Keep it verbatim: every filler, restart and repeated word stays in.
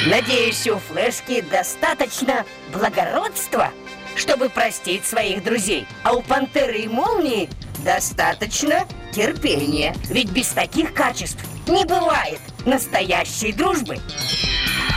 Надеюсь, у Флешки достаточно благородства, чтобы простить своих друзей. А у Пантеры и Молнии достаточно терпения. Ведь без таких качеств не бывает настоящей дружбы.